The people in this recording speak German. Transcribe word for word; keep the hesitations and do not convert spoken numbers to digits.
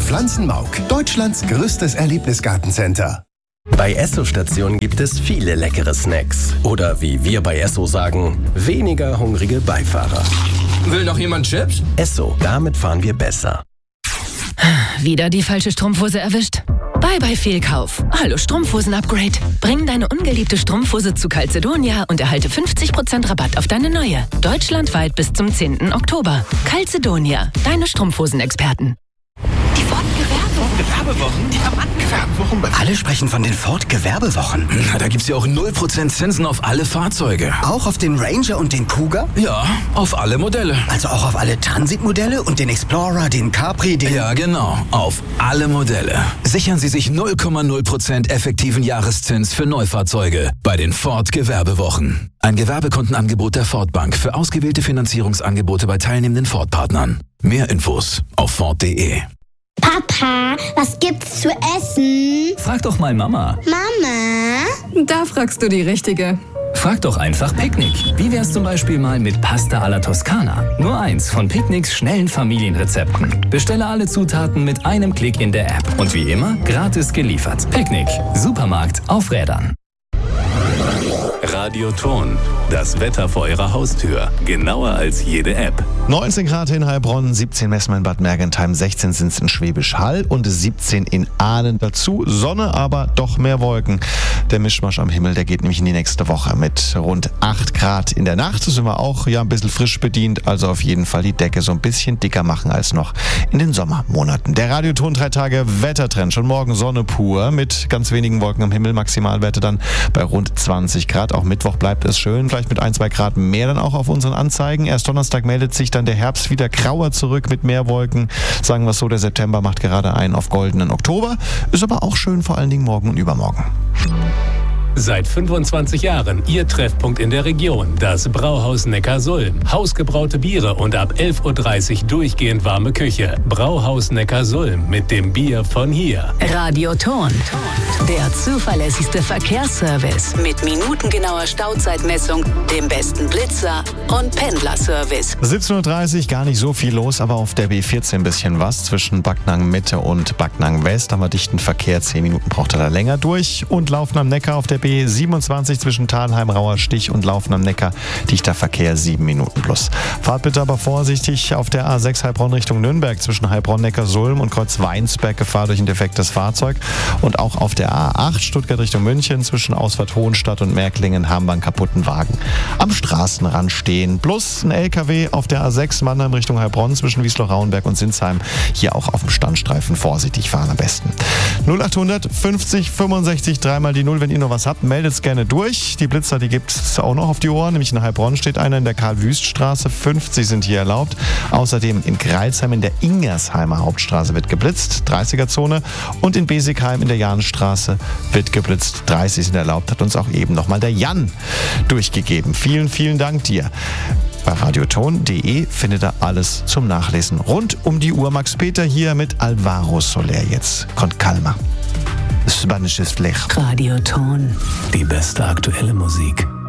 Pflanzenmauk, Deutschlands größtes Erlebnisgartencenter. Bei Esso-Stationen gibt es viele leckere Snacks. Oder wie wir bei Esso sagen, weniger hungrige Beifahrer. Will noch jemand Chips? Esso, damit fahren wir besser. Wieder die falsche Strumpfhose erwischt? Bye bye Fehlkauf. Hallo Strumpfhosen-Upgrade. Bring deine ungeliebte Strumpfhose zu Calzedonia und erhalte fünfzig Prozent Rabatt auf deine neue. Deutschlandweit bis zum zehnten Oktober. Calzedonia, deine Strumpfhosen-Experten. Die Ford-Gewerbewochen. Die haben angefangen. Alle sprechen von den Ford-Gewerbewochen. Na, da gibt's ja auch null Prozent Zinsen auf alle Fahrzeuge. Auch auf den Ranger und den Kuga? Ja, auf alle Modelle. Also auch auf alle Transit-Modelle und den Explorer, den Capri, den... Ja, genau. Auf alle Modelle. Sichern Sie sich null Komma null Prozent effektiven Jahreszins für Neufahrzeuge bei den Ford-Gewerbewochen. Ein Gewerbekontenangebot der Ford Bank für ausgewählte Finanzierungsangebote bei teilnehmenden Ford-Partnern. Mehr Infos auf Ford punkt de. Papa, was gibt's zu essen? Frag doch mal Mama. Mama? Da fragst du die Richtige. Frag doch einfach Picknick. Wie wär's zum Beispiel mal mit Pasta alla Toskana? Nur eins von Picknicks schnellen Familienrezepten. Bestelle alle Zutaten mit einem Klick in der App. Und wie immer, gratis geliefert. Picknick. Supermarkt auf Rädern. Radioton. Das Wetter vor Ihrer Haustür. Genauer als jede App. neunzehn Grad in Heilbronn, siebzehn Messmer in Bad Mergentheim, sechzehn sind es in Schwäbisch Hall und siebzehn in Ahlen. Dazu Sonne, aber doch mehr Wolken. Der Mischmasch am Himmel, der geht nämlich in die nächste Woche mit rund acht Grad in der Nacht. Da sind wir auch ja ein bisschen frisch bedient, also auf jeden Fall die Decke so ein bisschen dicker machen als noch in den Sommermonaten. Der Radioton drei Tage Wettertrend. Schon morgen Sonne pur mit ganz wenigen Wolken am Himmel. Maximalwerte dann bei rund zwanzig Grad. Auch Mittwoch bleibt es schön, vielleicht mit ein, zwei Grad mehr dann auch auf unseren Anzeigen. Erst Donnerstag meldet sich dann der Herbst wieder grauer zurück mit mehr Wolken. Sagen wir es so, der September macht gerade einen auf goldenen Oktober. Ist aber auch schön, vor allen Dingen morgen und übermorgen. Seit fünfundzwanzig Jahren Ihr Treffpunkt in der Region, das Brauhaus Neckarsulm. Hausgebraute Biere und ab elf Uhr dreißig durchgehend warme Küche. Brauhaus Neckarsulm mit dem Bier von hier. Radioton. Der zuverlässigste Verkehrsservice mit minutengenauer Stauzeitmessung, dem besten Blitzer und Pendlerservice. siebzehn Uhr dreißig, gar nicht so viel los, aber auf der B vierzehn ein bisschen was. Zwischen Backnang Mitte und Backnang West haben wir dichten Verkehr. zehn Minuten braucht er da länger durch. Und Laufen am Neckar auf der B siebenundzwanzig zwischen Thalheim, Rauerstich und Laufen am Neckar. Dichter Verkehr, sieben Minuten plus. Fahrt bitte aber vorsichtig auf der A sechs Heilbronn Richtung Nürnberg zwischen Heilbronn, Neckarsulm und Kreuz Weinsberg. Gefahr durch ein defektes Fahrzeug. Und auch auf der A acht Stuttgart Richtung München zwischen Ausfahrt Hohenstadt und Märklingen haben wir einen kaputten Wagen am Straßenrand stehen. Plus ein L K W auf der A sechs Mannheim Richtung Heilbronn zwischen Wiesloch-Rauenberg und Sinsheim. Hier auch auf dem Standstreifen vorsichtig fahren am besten. null achthundert fünfzig fünfundsechzig, dreimal die null, wenn ihr noch was habt, meldet es gerne durch. Die Blitzer, die gibt es auch noch auf die Ohren, nämlich in Heilbronn steht einer in der Karl-Wüst-Straße, fünfzig sind hier erlaubt. Außerdem in Greilsheim in der Ingersheimer Hauptstraße wird geblitzt, dreißiger-Zone, und in Besigheim in der Jahnstraße wird geblitzt, dreißig sind erlaubt, hat uns auch eben nochmal der Jan durchgegeben. Vielen, vielen Dank dir. Bei radioton punkt de findet ihr alles zum Nachlesen rund um die Uhr. Max Peter hier mit Alvaro Soler jetzt. Con calma. Spanisches Blech. Radioton. Die beste aktuelle Musik.